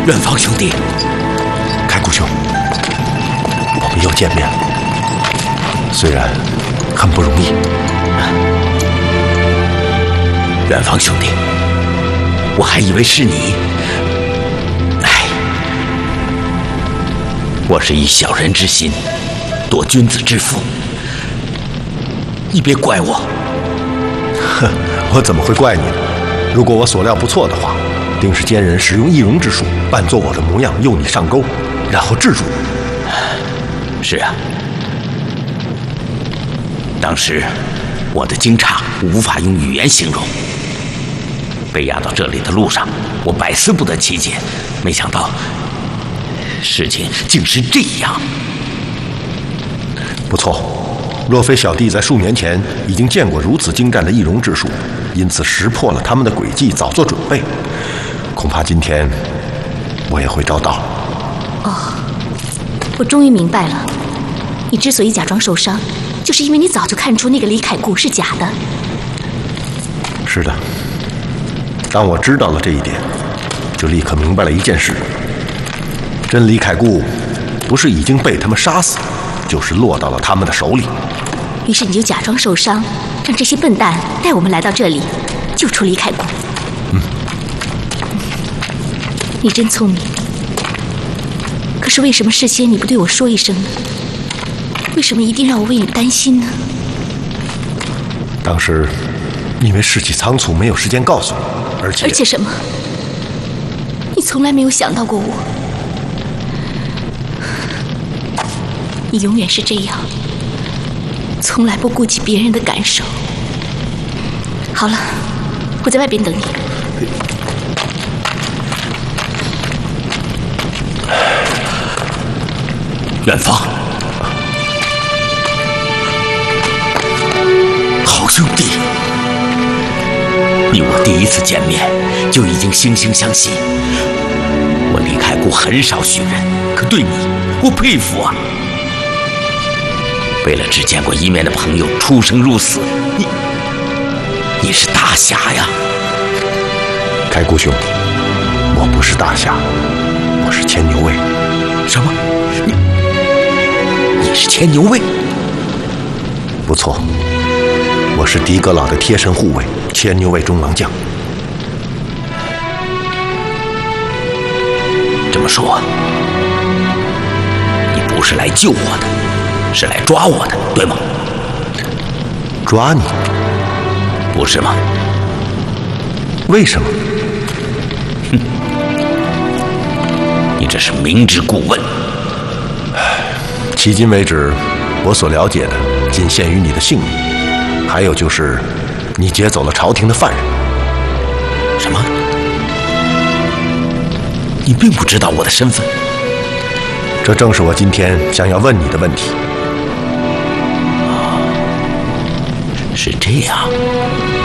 远方兄弟， 开谷兄，我们又见面了，虽然很不容易。 远方兄弟，我还以为是你。哎，我是以小人之心夺君子之腹，你别怪我。 哼，我怎么会怪你呢？如果我所料不错的话，定是奸人使用易容之术，扮作我的模样诱你上钩，然后制住你。 是啊，当时我的惊诧无法用语言形容。被押到这里的路上，我百思不得其解，没想到事情竟是这样。 不错，若非小弟在数年前已经见过如此精湛的易容之术，因此识破了他们的诡计，早做准备，恐怕今天我也会遭到。 哦，我终于明白了，你之所以假装受伤，就是因为你早就看出那个李凯固是假的。 是的，当我知道了这一点，就立刻明白了一件事：真李凯固不是已经被他们杀死，就是落到了他们的手里。 于是你就假装受伤，让这些笨蛋带我们来到这里，救出李凯固。你真聪明。可是为什么事先你不对我说一声呢？为什么一定让我为你担心呢？ 当时因为事情仓促，没有时间告诉你，而且什么？你从来没有想到过我。你永远是这样，从来不顾及别人的感受。好了，我在外边等你。 远方，好兄弟，你我第一次见面就已经惺惺相惜。我李凯固很少许人，可对你，我佩服啊！为了只见过一面的朋友出生入死，你是大侠呀！ 凯固兄，我不是大侠，我是牵牛卫。 什么？你是牵牛卫？ 不错，我是狄阁老的贴身护卫，牵牛卫中郎将。 这么说，你不是来救我的，是来抓我的，对吗？ 抓你？ 不是吗？ 为什么？ 哼，你这是明知故问。 迄今为止，我所了解的仅限于你的姓名，还有就是你劫走了朝廷的犯人。 什么？你并不知道我的身份？ 这正是我今天想要问你的问题。 是这样。